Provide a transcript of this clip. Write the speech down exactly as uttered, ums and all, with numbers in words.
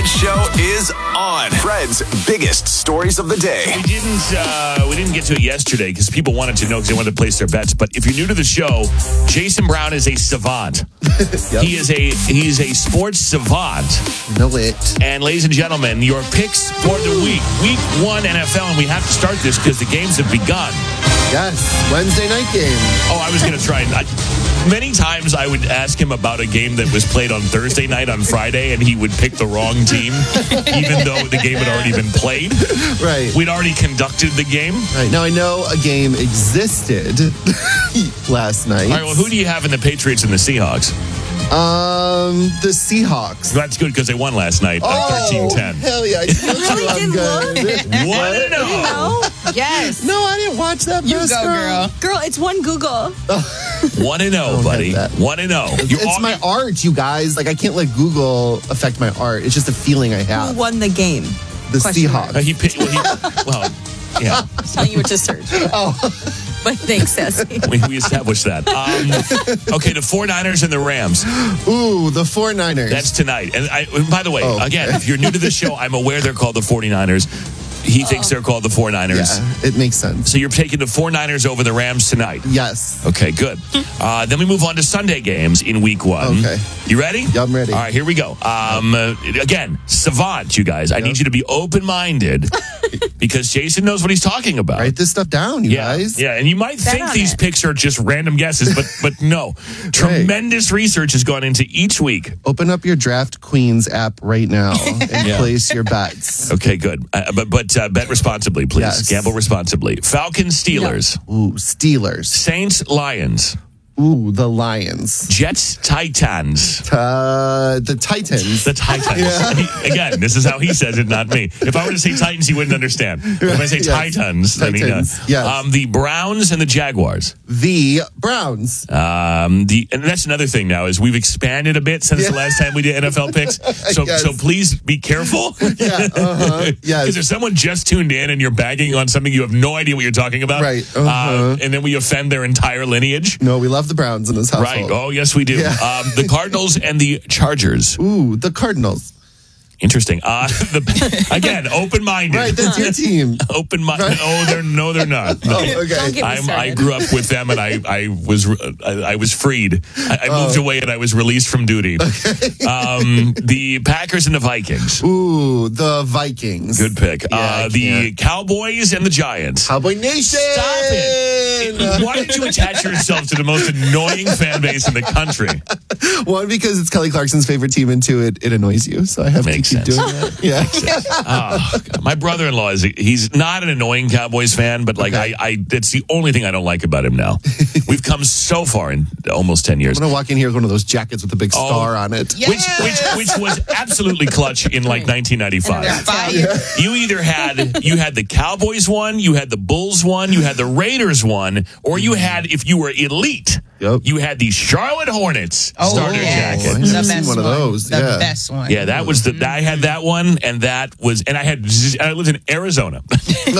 Show is on. Fred's biggest stories of the day. We didn't uh, we didn't get to it yesterday because people wanted to know because they wanted to place their bets. But if you're new to the show, Jason Brown is a savant. Yep. He is a he's a sports savant. Know it. And ladies and gentlemen, your picks for the week. Week one N F L, and we have to start this because the games have begun. Yes, Wednesday night game. Oh, I was going to try and... I, many times I would ask him about a game that was played on Thursday night on Friday, and he would pick the wrong team, even though the game had already been played. Right. We'd already conducted the game. Right. Now, I know a game existed last night. All right, well, who do you have in the Patriots and the Seahawks? Um, the Seahawks. That's good because they won last night, thirteen ten. Oh, hell yeah. I really I'm didn't good. One and oh. No? Yes. No, I didn't watch that. You best go, girl. girl. Girl, it's one Google. One and oh, buddy. One and oh. It's all- my art, you guys. Like, I can't let Google affect my art. It's just a feeling I have. Who won the game? The Question Seahawks. Uh, he, picked- well, he, well, yeah. I was telling you what to search. Oh. But thanks, Sassy. We, we established that. Um, okay, the 49ers and the Rams. Ooh, the 49ers. That's tonight. And I, by the way, Oh, again, okay. if you're new to the show, I'm aware they're called the 49ers. He thinks they're called the 49ers. Yeah, it makes sense. So you're taking the 49ers over the Rams tonight. Yes. Okay, good. Uh, then we move on to Sunday games in week one. Okay. You ready? Yeah, I'm ready. All right, here we go. Um, uh, again, savant, you guys. I Yep. need you to be open-minded because Jason knows what he's talking about. Write this stuff down, you Yeah, guys. yeah, and you might Bet think on these it. picks are just random guesses, but but no. Tremendous research has gone into each week. Open up your Draft Queens app right now and Yeah. place your bets. Okay, good. Uh, but but uh, bet responsibly, please. Yes. Gamble responsibly. Falcons, Steelers. Ooh, Steelers. Saints, Lions. Ooh, the Lions. Jets, Titans. Uh, the Titans. The Titans. He- again, this is how he says it, not me. If I were to say Titans, he wouldn't understand. If I say Yes. Titans, then he Titans, does. yes. Um, the Browns and the Jaguars. The Browns. Um, the and that's another thing now is we've expanded a bit since Yeah. the last time we did N F L picks. So Yes. so please be careful. Yeah, uh-huh, yes. Because if someone just tuned in and you're bagging on something you have no idea what you're talking about, Right, uh, uh-huh. and then we offend their entire lineage. No, we love the Browns in this household. Right. Oh, yes, we do. Yeah. Um, the Cardinals and the Chargers. Ooh, the Cardinals. Interesting. Uh, the, again, open-minded. Right, that's your team. Open-minded. Right. Oh, they're no, they're not. No. Oh, okay. Don't get me I'm, I started. grew up with them, and I, I was I, I was freed. I, I moved Oh. away, and I was released from duty. Um, the Packers and the Vikings. Ooh, the Vikings. Good pick. Yeah, uh, I the can't. Cowboys and the Giants. Cowboy Nation. Stop it. Why did you attach yourself to the most annoying fan base in the country? One, because it's Kelly Clarkson's favorite team, and two, it, it annoys you, so I have Makes to keep sense. doing that. Yeah. Oh, God. My brother-in-law is he's not an annoying Cowboys fan, but like Okay. I, I that's the only thing I don't like about him now. We've come so far in almost ten years. I'm going to walk in here with one of those jackets with a big Oh. star on it. Yeah. Which, which which was absolutely clutch in like nineteen ninety-five. You either had you had the Cowboys one, you had the Bulls one, you had the Raiders one, or you had, if you were elite, Yep. you had the Charlotte Hornets starter yes. jacket. I've The never seen best one of those. The yeah. best one. Yeah, that was the I had that one, and that was, and I had I lived in Arizona.